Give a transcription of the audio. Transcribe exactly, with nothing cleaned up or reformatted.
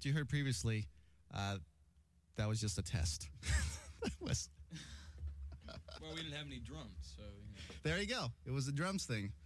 what you heard previously, uh, that was just a test. That was. Well, we didn't have any drums, so. You know. There you go. It was a drums thing.